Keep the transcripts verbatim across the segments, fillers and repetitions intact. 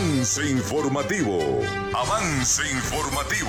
Avance informativo. Avance informativo.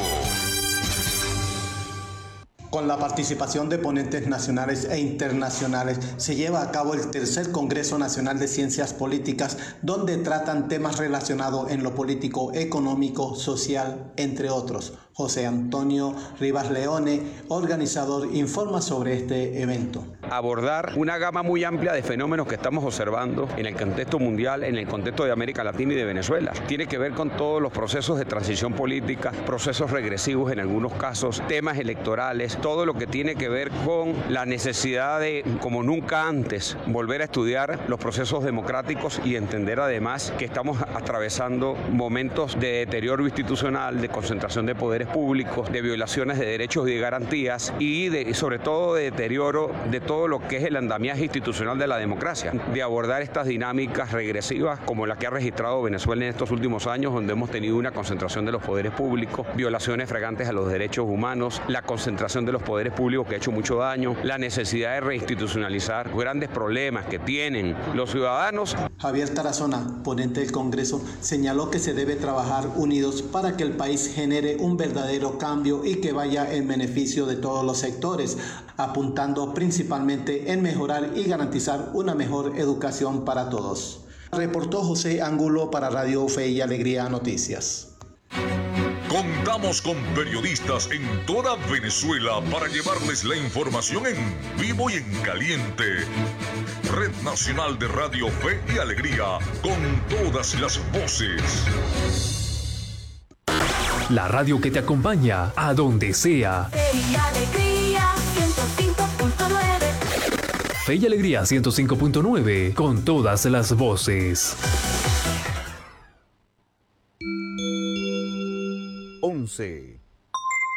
Con la participación de ponentes nacionales e internacionales, se lleva a cabo el tercer Congreso Nacional de Ciencias Políticas, donde tratan temas relacionados en lo político, económico, social, entre otros. José Antonio Rivas Leone, organizador, informa sobre este evento. Abordar una gama muy amplia de fenómenos que estamos observando en el contexto mundial, en el contexto de América Latina y de Venezuela. Tiene que ver con todos los procesos de transición política, procesos regresivos en algunos casos, temas electorales, todo lo que tiene que ver con la necesidad de, como nunca antes, volver a estudiar los procesos democráticos y entender además que estamos atravesando momentos de deterioro institucional, de concentración de poderes públicos, de violaciones de derechos y de garantías y de, sobre todo de deterioro de todo lo que es el andamiaje institucional de la democracia, de abordar estas dinámicas regresivas como la que ha registrado Venezuela en estos últimos años, donde hemos tenido una concentración de los poderes públicos, violaciones fragantes a los derechos humanos, la concentración de los poderes públicos que ha hecho mucho daño, la necesidad de reinstitucionalizar grandes problemas que tienen los ciudadanos. Javier Tarazona, ponente del Congreso, señaló que se debe trabajar unidos para que el país genere un verdadero cambio y que vaya en beneficio de todos los sectores, apuntando principalmente en mejorar y garantizar una mejor educación para todos. Reportó José Angulo para Radio Fe y Alegría Noticias. Contamos con periodistas en toda Venezuela para llevarles la información en vivo y en caliente. Red Nacional de Radio Fe y Alegría, con todas las voces. La radio que te acompaña a donde sea. Fe y Alegría ciento cinco punto nueve. Fe y Alegría ciento cinco punto nueve, con todas las voces. once.